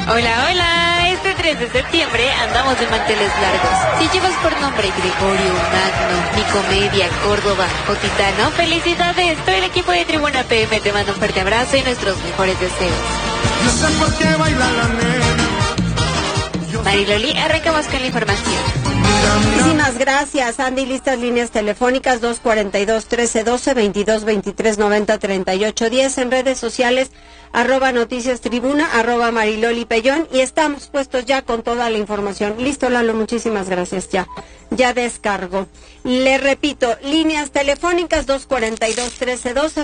Hola, hola, este 3 de septiembre andamos de manteles largos. Si llevas por nombre Gregorio, Magno, Nicomedia, Córdoba o Titano, felicidades. Todo el equipo de Tribuna PM te manda un fuerte abrazo y nuestros mejores deseos. No sé por qué baila la nena. Mariloli, arrancamos con la información. Muchísimas gracias, Andy. Listas líneas telefónicas 242-1312, 22-23-90-38-10, en redes sociales, @Noticias Tribuna, @Mariloli Pellón, y estamos puestos ya con toda la información. Listo, Lalo, muchísimas gracias, ya descargo. Le repito, líneas telefónicas 242-1312,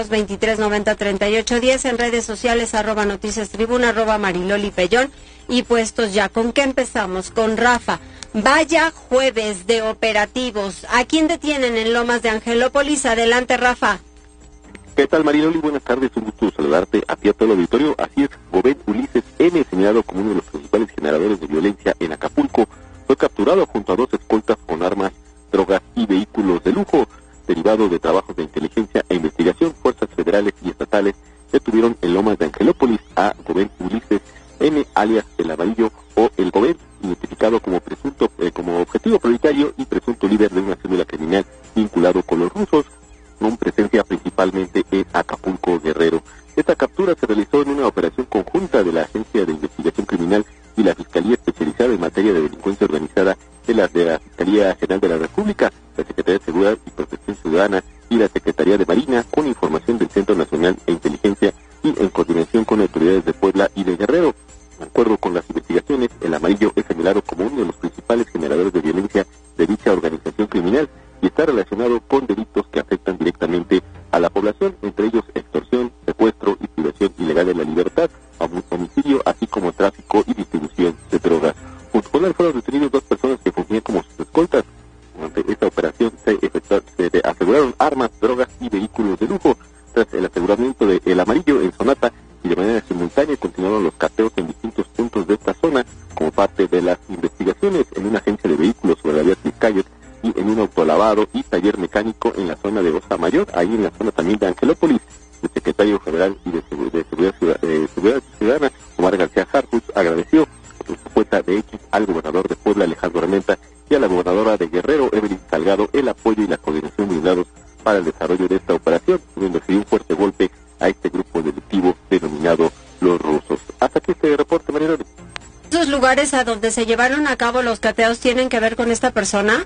22-23-90-38-10, en redes sociales, @Noticias Tribuna, @Mariloli Pellón, y puestos ya. ¿Con qué empezamos? Con Rafa. Vaya jueves de operativos. ¿A quién detienen en Lomas de Angelópolis? Adelante, Rafa. ¿Qué tal, Mariloli? Buenas tardes, un gusto saludarte a ti, a todo el auditorio. Así es, Gobén Ulises N., señalado como uno de los principales generadores de violencia en Acapulco, fue capturado junto a 2 escoltas con armas, drogas y vehículos de lujo. Derivado de trabajos de inteligencia e investigación, fuerzas federales y estatales detuvieron en Lomas de Angelópolis a Gobén Ulises N., alias El Amarillo o El Gobén, identificado como presunto, como objetivo prioritario y presunto líder de una célula criminal vinculado con los rusos, con presencia principalmente en Acapulco, Guerrero. Esta captura se realizó en una operación conjunta de la Agencia de Investigación Criminal y la Fiscalía Especializada en Materia de Delincuencia Organizada de la Fiscalía General de la República, la Secretaría de Seguridad y Protección Ciudadana y la Secretaría de Marina, con información del Centro Nacional de Inteligencia y en coordinación con autoridades de Puebla y de Guerrero. De acuerdo con las investigaciones, El Amarillo es señalado como uno de los principales generadores de violencia de dicha organización criminal y está relacionado con delitos que afectan directamente a la población, entre ellos extorsión, secuestro y privación ilegal de la libertad, homicidio, así como tráfico y distribución de drogas. Junto con él fueron detenidos 2 personas que fungían como sus escoltas. Durante esta operación se aseguraron armas, drogas y vehículos de lujo. Tras el aseguramiento de El Amarillo en Sonata y de manera simultánea continuaron los cateos en distintos puntos de esta zona como parte de las investigaciones en una agencia de vehículos sobre la vía Tizcayos y en un autolavado y taller mecánico en la zona de Osa Mayor, ahí en la zona también de Angelópolis. El secretario general y de Seguridad Ciudadana, Omar García Harfuch, agradeció por su cuenta de X al gobernador de Puebla, Alejandro Armenta, y a la gobernadora de Guerrero, Evelyn Salgado, el apoyo y la coordinación brindados para el desarrollo de esta operación, donde se dio un fuerte golpe a este grupo delictivo denominado Los Rusos. Hasta aquí este reporte, Mariloli. ¿Esos lugares a donde se llevaron a cabo los cateos tienen que ver con esta persona?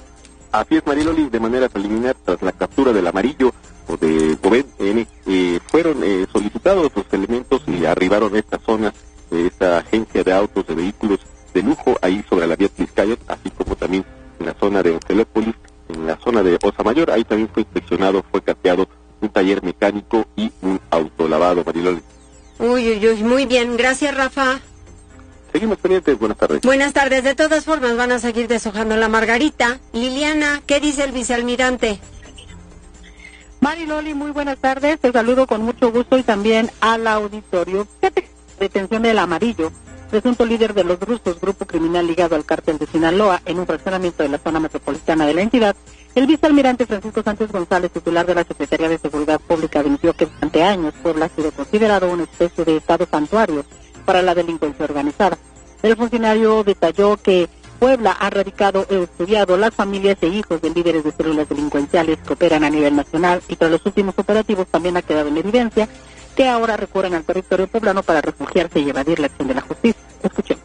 Así es, Mariloli, de manera preliminar, tras la captura del Amarillo o de Gobén N., fueron solicitados los elementos y arribaron a esta zona, esta agencia de autos, de vehículos de lujo, ahí sobre la vía Tizcayot, así como también en la zona de Angelópolis, en la zona de Osa Mayor. Ahí también fue inspeccionado, fue cateado un taller mecánico y un autolavado, Mariloli. Uy, muy bien. Gracias, Rafa. Seguimos pendientes. Buenas tardes. Buenas tardes. De todas formas, van a seguir deshojando la margarita. Liliana, ¿qué dice el vicealmirante? Mariloli, muy buenas tardes. Te saludo con mucho gusto y también al auditorio. Detención del Amarillo, presunto líder de los rusos, grupo criminal ligado al cártel de Sinaloa, en un fraccionamiento de la zona metropolitana de la entidad. El vicealmirante Francisco Sánchez González, titular de la Secretaría de Seguridad Pública, denunció que durante años Puebla ha sido considerado una especie de estado santuario para la delincuencia organizada. El funcionario detalló que Puebla ha radicado y estudiado las familias e hijos de líderes de células delincuenciales que operan a nivel nacional, y tras los últimos operativos también ha quedado en evidencia que ahora recurren al territorio poblano para refugiarse y evadir la acción de la justicia. Escuchemos.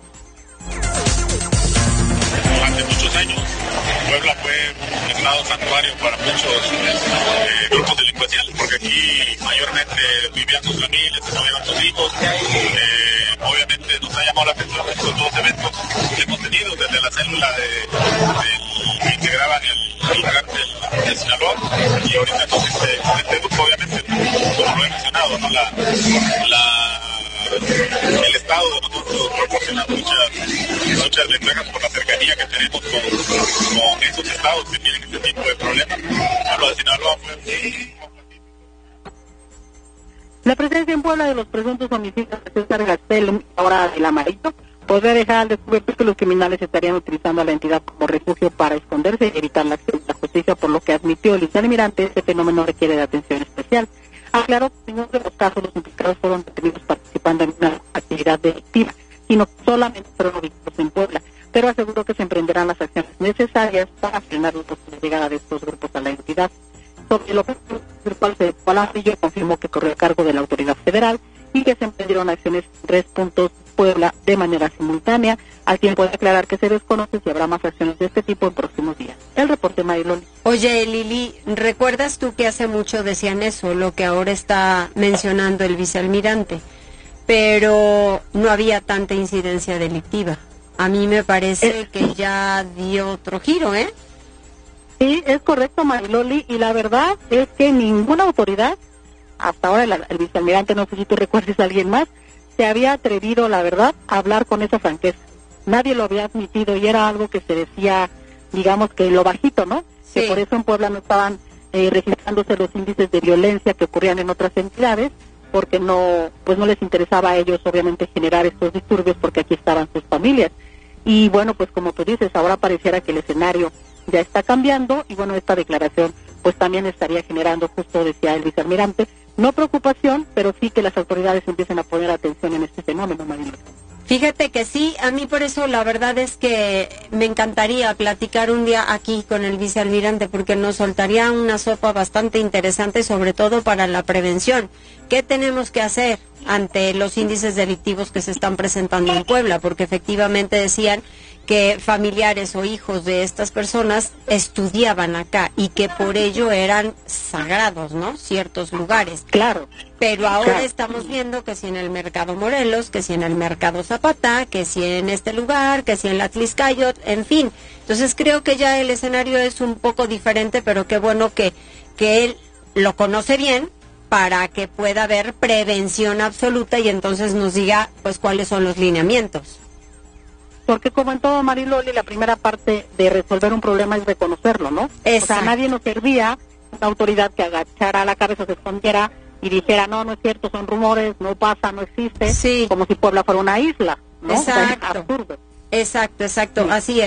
Durante muchos años, Puebla fue un estado santuario para muchos grupos delincuenciales, porque aquí mayormente vivían sus familias, estudiaban sus hijos. Obviamente nos ha llamado la atención estos 2 eventos que hemos tenido desde la célula que integraban el cártel de Sinaloa, y ahorita con este grupo, obviamente, como lo he mencionado, ¿no? El Estado de nosotros proporciona muchas ventajas por la cercanía que tenemos con esos estados que tienen este tipo de problemas. Hablo de Sinaloa, La presencia en Puebla de los presuntos homicidios de César Gastel, ahora El Amarillo, podría dejar al descubierto que los criminales estarían utilizando a la entidad como refugio para esconderse y evitar la acción de la justicia, por lo que admitió el vicealmirante, este fenómeno requiere de atención especial. Aclaró que en uno de los casos los implicados fueron detenidos participando en una actividad actividad delictiva, sino solamente fueron ubicados en Puebla. Pero aseguró que se emprenderán las acciones necesarias para frenar la posible llegada de estos grupos a la entidad. Sobre lo cual Amarillo confirmó que corrió a cargo de la autoridad federal y que se emprendieron acciones en 3 puntos Puebla de manera simultánea, al tiempo de aclarar que se desconoce si habrá más acciones de este tipo en próximos días. El reporte, Mariloli. Oye, Lili, ¿recuerdas tú que hace mucho decían eso, lo que ahora está mencionando el vicealmirante? Pero no había tanta incidencia delictiva. A mí me parece que ya dio otro giro, ¿eh? Sí, es correcto, Mariloli, y la verdad es que ninguna autoridad, hasta ahora el vicealmirante, no sé si tú recuerdes a alguien más, se había atrevido, la verdad, a hablar con esa franqueza. Nadie lo había admitido y era algo que se decía, digamos que lo bajito, ¿no? Sí. Que por eso en Puebla no estaban registrándose los índices de violencia que ocurrían en otras entidades, porque no les interesaba a ellos obviamente generar estos disturbios porque aquí estaban sus familias. Y bueno, pues como tú dices, ahora pareciera que el escenario ya está cambiando y bueno, esta declaración pues también estaría generando, justo decía el vicealmirante, no preocupación, pero sí que las autoridades empiecen a poner atención en este fenómeno, Marina. Fíjate que sí, a mí por eso la verdad es que me encantaría platicar un día aquí con el vicealmirante porque nos soltaría una sopa bastante interesante, sobre todo para la prevención. ¿Qué tenemos que hacer ante los índices delictivos que se están presentando en Puebla? Porque efectivamente decían que familiares o hijos de estas personas estudiaban acá y que por ello eran sagrados, ¿no? Ciertos lugares. Claro. Pero ahora estamos viendo que si en el Mercado Morelos, que si en el Mercado Zapata, que si en este lugar, que si en la Tliscayot, en fin. Entonces creo que ya el escenario es un poco diferente, pero qué bueno que él lo conoce bien para que pueda haber prevención absoluta y entonces nos diga pues cuáles son los lineamientos. Porque como en todo, Mariloli, la primera parte de resolver un problema es reconocerlo, ¿no? Exacto. O sea, nadie nos servía una autoridad que agachara la cabeza, se escondiera y dijera, no es cierto, son rumores, no pasa, no existe, sí, como si Puebla fuera una isla, ¿no? Exacto. O sea, es absurdo. Exacto, sí. Así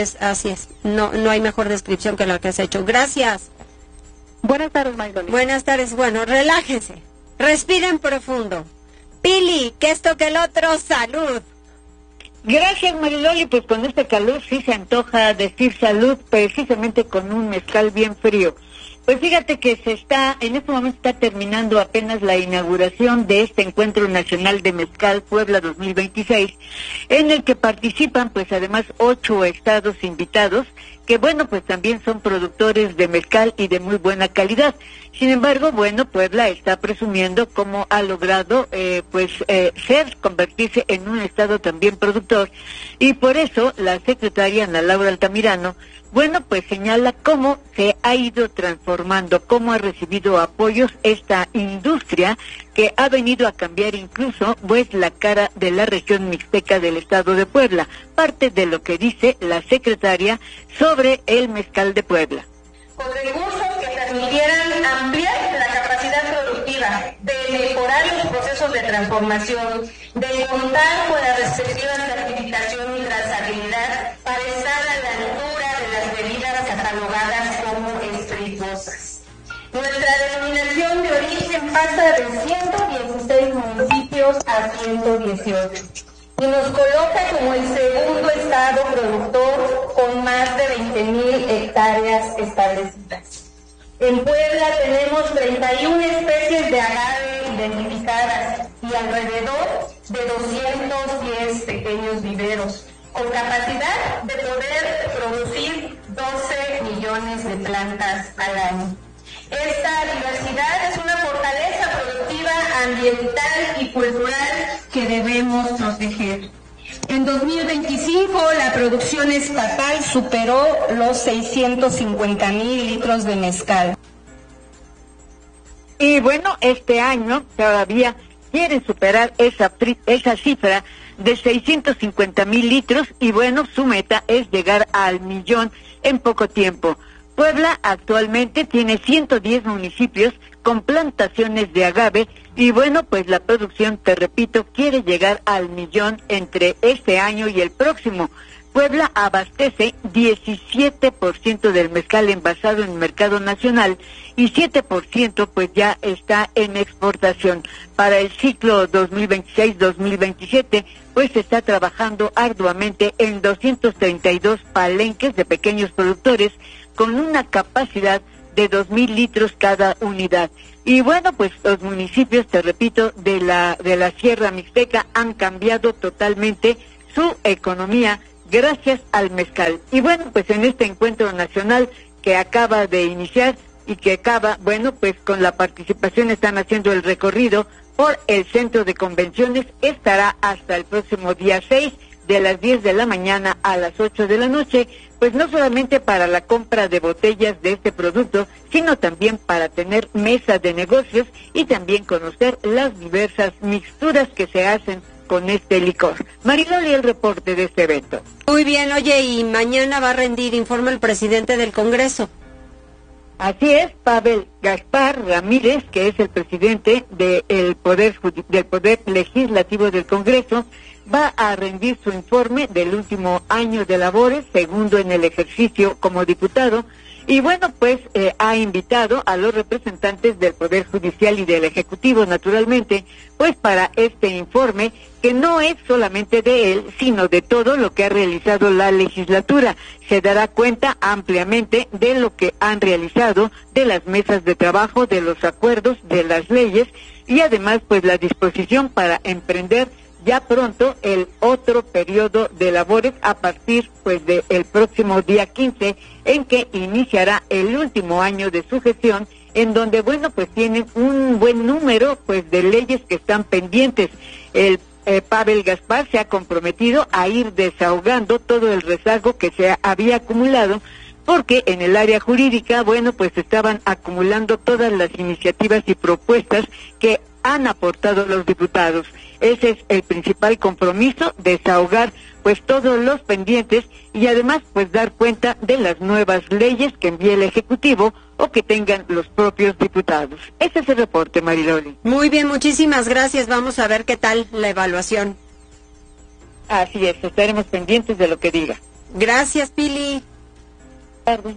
es. No hay mejor descripción que la que has hecho. Gracias. Buenas tardes, Mariloli. Buenas tardes. Bueno, relájense, respiren profundo. Pili, que esto que el otro, salud. Gracias, Mariloli, pues con este calor sí se antoja decir salud, precisamente con un mezcal bien frío. Pues fíjate que en este momento está terminando apenas la inauguración de este Encuentro Nacional de Mezcal Puebla 2026, en el que participan pues además 8 estados invitados, que bueno, pues también son productores de mezcal y de muy buena calidad. Sin embargo, bueno, Puebla está presumiendo cómo ha logrado convertirse en un estado también productor, y por eso la secretaria Ana Laura Altamirano, bueno, pues señala cómo se ha ido transformando, cómo ha recibido apoyos esta industria que ha venido a cambiar incluso pues la cara de la región mixteca del estado de Puebla. Parte de lo que dice la secretaria sobre el mezcal de Puebla. Con recursos que permitieran ampliar la capacidad productiva, de mejorar los procesos de transformación, de contar con la respectiva certificación y trazabilidad para estar a la altura de las bebidas catalogadas como espirituosas. Nuestra denominación de origen pasa de 116 municipios a 118 y nos coloca como el segundo estado productor con más de 20,000 hectáreas establecidas. En Puebla tenemos 31 especies de agave identificadas y alrededor de 210 pequeños viveros, con capacidad de poder producir 12 millones de plantas al año. Esta diversidad es una fortaleza productiva, ambiental y cultural que debemos proteger. En 2025 la producción estatal superó los 650,000 litros de mezcal. Y bueno, este año todavía quieren superar esa cifra de 650,000 litros y bueno, su meta es llegar al 1,000,000 en poco tiempo. Puebla actualmente tiene 110 municipios con plantaciones de agave y bueno, pues la producción, te repito, quiere llegar al 1,000,000 entre este año y el próximo. Puebla abastece 17% del mezcal envasado en el mercado nacional y 7% pues ya está en exportación. Para el ciclo 2026-2027 pues se está trabajando arduamente en 232 palenques de pequeños productores con una capacidad de 2,000 litros cada unidad. Y bueno, pues los municipios, te repito, de la Sierra Mixteca han cambiado totalmente su economía gracias al mezcal. Y bueno, pues en este encuentro nacional que acaba de iniciar y que acaba, bueno, pues con la participación están haciendo el recorrido por el centro de convenciones, estará hasta el próximo día 6, de las 10 de la mañana a las 8 de la noche, pues no solamente para la compra de botellas de este producto, sino también para tener mesas de negocios y también conocer las diversas mixturas que se hacen con este licor. Mariloli, el reporte de este evento. Muy bien, oye, y mañana va a rendir informe el presidente del Congreso. Así es, Pavel Gaspar Ramírez, que es el presidente del Poder Legislativo del Congreso, va a rendir su informe del último año de labores, segundo en el ejercicio como diputado, y bueno, pues ha invitado a los representantes del Poder Judicial y del Ejecutivo, naturalmente, pues para este informe, que no es solamente de él, sino de todo lo que ha realizado la legislatura. Se dará cuenta ampliamente de lo que han realizado, de las mesas de trabajo, de los acuerdos, de las leyes, y además, pues la disposición para emprender ya pronto el otro periodo de labores a partir pues del próximo día 15, en que iniciará el último año de su gestión, en donde bueno pues tienen un buen número pues de leyes que están pendientes. El Pavel Gaspar se ha comprometido a ir desahogando todo el rezago que se había acumulado, porque en el área jurídica, bueno, pues estaban acumulando todas las iniciativas y propuestas que han aportado los diputados. Ese es el principal compromiso, desahogar pues todos los pendientes y además pues dar cuenta de las nuevas leyes que envíe el Ejecutivo o que tengan los propios diputados. Ese es el reporte, Mariloli. Muy bien, muchísimas gracias. Vamos a ver qué tal la evaluación. Así es, estaremos pendientes de lo que diga. Gracias, Pili. Perdón.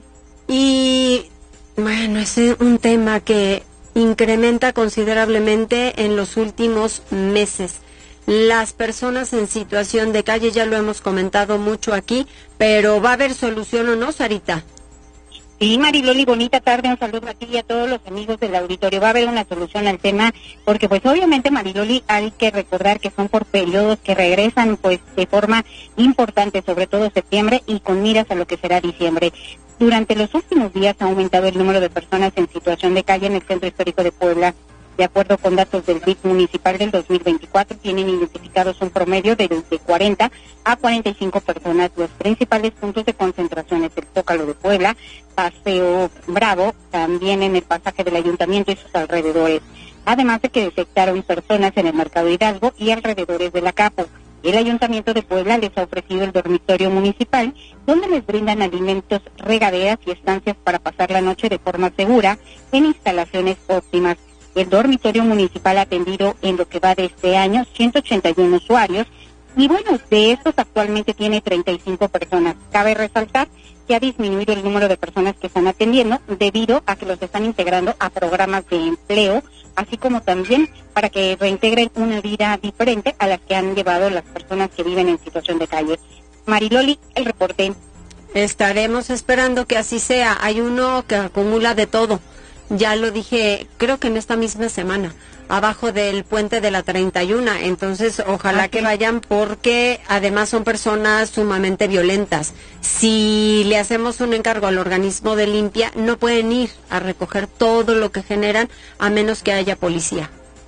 Y bueno, es un tema que incrementa considerablemente en los últimos meses. Las personas en situación de calle, ya lo hemos comentado mucho aquí, pero ¿va a haber solución o no, Sarita? Sí, Mariloli, bonita tarde, un saludo a ti y a todos los amigos del auditorio. Va a haber una solución al tema, porque pues obviamente, Mariloli, hay que recordar que son por periodos que regresan pues de forma importante, sobre todo septiembre y con miras a lo que será diciembre. Durante los últimos días ha aumentado el número de personas en situación de calle en el Centro Histórico de Puebla. De acuerdo con datos del BID municipal del 2024, tienen identificados un promedio de 40 a 45 personas. Los principales puntos de concentración es el Zócalo de Puebla, Paseo Bravo, también en el pasaje del Ayuntamiento y sus alrededores. Además de que detectaron personas en el Mercado Hidalgo y alrededores de la Capo. El Ayuntamiento de Puebla les ha ofrecido el dormitorio municipal, donde les brindan alimentos, regaderas y estancias para pasar la noche de forma segura en instalaciones óptimas. El dormitorio municipal ha atendido en lo que va de este año 181 usuarios y bueno, de estos actualmente tiene 35 personas. Cabe resaltar que ha disminuido el número de personas que están atendiendo debido a que los están integrando a programas de empleo, así como también para que reintegren una vida diferente a la que han llevado las personas que viven en situación de calle. Mariloli, el reporte. Estaremos esperando que así sea. Hay uno que acumula de todo. Ya lo dije, creo que en esta misma semana, abajo del puente de la 31, entonces ojalá que vayan porque además son personas sumamente violentas. Si le hacemos un encargo al organismo de limpia, no pueden ir a recoger todo lo que generan a menos que haya policía.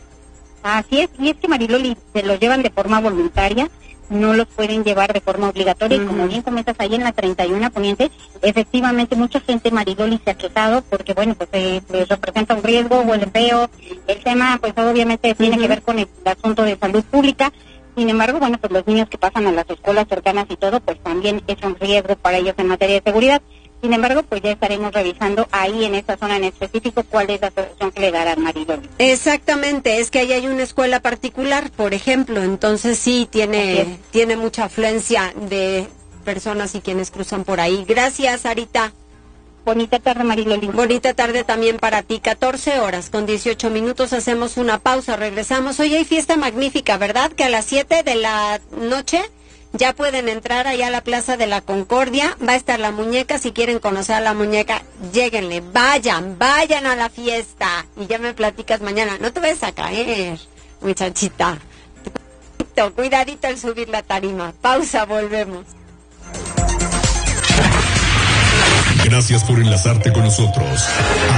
Así es, y es que, Mariloli, se los llevan de forma voluntaria, no los pueden llevar de forma obligatoria, y como bien comentas ahí en la 31 Poniente, efectivamente mucha gente, Mariloli, se ha quejado porque, bueno, pues les representa un riesgo o el empleo. El tema, pues obviamente tiene que ver con el asunto de salud pública. Sin embargo, bueno, pues los niños que pasan a las escuelas cercanas y todo, pues también es un riesgo para ellos en materia de seguridad. Sin embargo, pues ya estaremos revisando ahí en esta zona en específico cuál es la solución que le darán, Mariloli. Exactamente, es que ahí hay una escuela particular, por ejemplo, entonces sí tiene mucha afluencia de personas y quienes cruzan por ahí. Gracias, Sarita. Bonita tarde, Mariloli. Bonita tarde también para ti. 14 horas con 18 minutos. Hacemos una pausa, regresamos. Hoy hay fiesta magnífica, ¿verdad? Que a las 7 de la noche ya pueden entrar allá a la Plaza de la Concordia. Va a estar la muñeca. Si quieren conocer a la muñeca, lléguenle. Vayan a la fiesta. Y ya me platicas mañana. No te vayas a caer, muchachita. Cuidadito al subir la tarima. Pausa, volvemos. Gracias por enlazarte con nosotros.